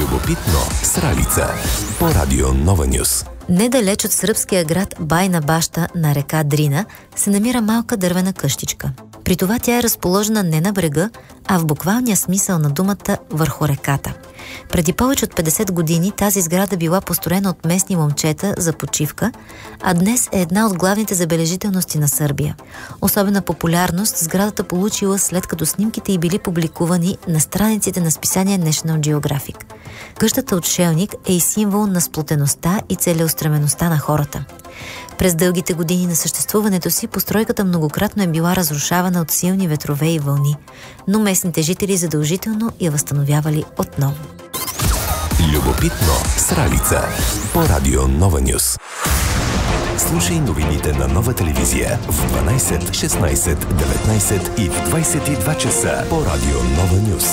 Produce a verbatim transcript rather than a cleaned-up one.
Любопитно с Ралица по Радио Нова Нюс. Недалеч от сръбския град Байна баща на река Дрина се намира малка дървена къщичка. При това тя е разположена не на брега, а в буквалния смисъл на думата върху реката. Преди повече от петдесет години тази сграда била построена от местни момчета за почивка, а днес е една от главните забележителности на Сърбия. Особена популярност сградата получила след като снимките й били публикувани на страниците на списание National Geographic. Къщата отшелник е и символ на сплотеността и целеустремеността на хората. През дългите години на съществуването си постройката многократно е била разрушавана от силни ветрове и вълни, но местните жители задължително я възстановявали отново. Любопитно с Ралица по Радио Нова Нюс. Слушай новините на Нова телевизия в дванайсет, шестнайсет, деветнайсет и в двайсет и два часа по Радио Нова Нюс.